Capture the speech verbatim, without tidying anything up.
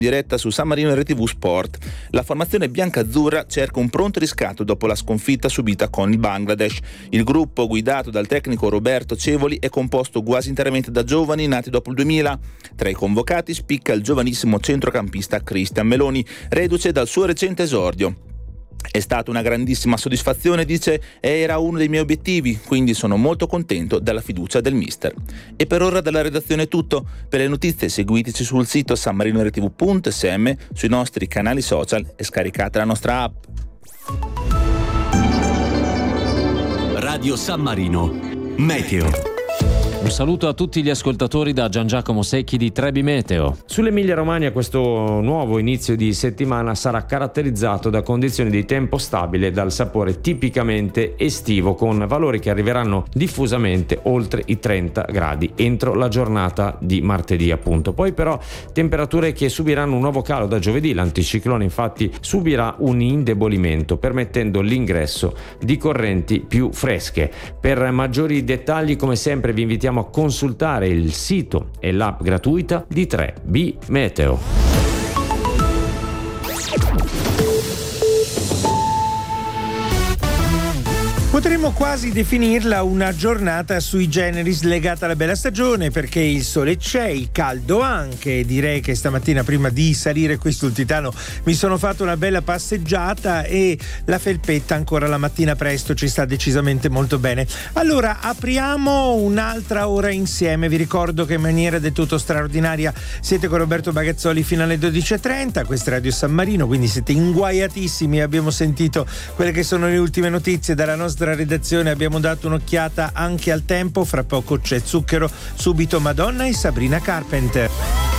diretta su San Marino R T V Sport. La formazione biancazzurra cerca un pronto riscatto dopo la sconfitta subita con il Bangladesh. Il gruppo, guidato dal tecnico Roberto Cevoli, è composto quasi interamente da giovani nati dopo il duemila. Tra i convocati spicca il giovanissimo centrocampista Cristian Meloni, reduce dal suo recente esordio. È stata una grandissima soddisfazione, dice, e era uno dei miei obiettivi, quindi sono molto contento della fiducia del mister. E per ora dalla redazione è tutto. Per le notizie seguiteci sul sito sanmarinort v punto s m, sui nostri canali social e scaricate la nostra app. Radio San Marino Meteo. Un saluto a tutti gli ascoltatori da Gian Giacomo Secchi di Trebi Meteo. Sull'Emilia Romagna questo nuovo inizio di settimana sarà caratterizzato da condizioni di tempo stabile e dal sapore tipicamente estivo, con valori che arriveranno diffusamente oltre i trenta gradi entro la giornata di martedì appunto. Poi però temperature che subiranno un nuovo calo da giovedì. L'anticiclone infatti subirà un indebolimento, permettendo l'ingresso di correnti più fresche. Per maggiori dettagli, come sempre, vi invitiamo a consultare il sito e l'app gratuita di tre B Meteo. Potremmo quasi definirla una giornata sui generis legata alla bella stagione, perché il sole c'è, il caldo anche. Direi che stamattina, prima di salire qui sul Titano, mi sono fatto una bella passeggiata e la felpetta ancora la mattina presto ci sta decisamente molto bene. Allora apriamo un'altra ora insieme. Vi ricordo che in maniera del tutto straordinaria siete con Roberto Bagazzoli fino alle dodici e trenta. Questa è Radio San Marino, quindi siete inguaiatissimi. Abbiamo sentito quelle che sono le ultime notizie dalla nostra redazione, abbiamo dato un'occhiata anche al tempo. Fra poco c'è Zucchero, subito Madonna e Sabrina Carpenter.